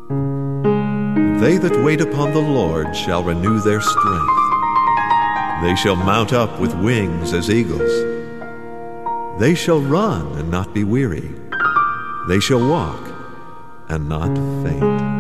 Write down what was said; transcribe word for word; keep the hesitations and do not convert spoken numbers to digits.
They that wait upon the Lord shall renew their strength. They shall mount up with wings as eagles. They shall run and not be weary. They shall walk and not faint.